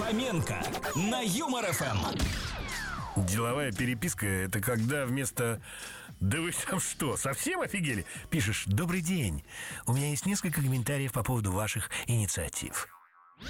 Фоменко на Юмор ФМ. Деловая переписка — это когда вместо «Да вы там что, совсем офигели?» пишешь «Добрый день, у меня есть несколько комментариев по поводу ваших инициатив».